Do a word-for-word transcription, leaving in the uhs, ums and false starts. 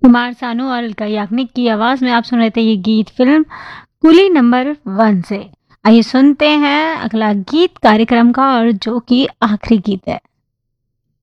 कुमार सानू और अलका याग्निक की आवाज में आप सुन रहे थे ये गीत फिल्म कुली नंबर वन से। आइए सुनते हैं अगला गीत कार्यक्रम का, और जो कि आखिरी गीत है।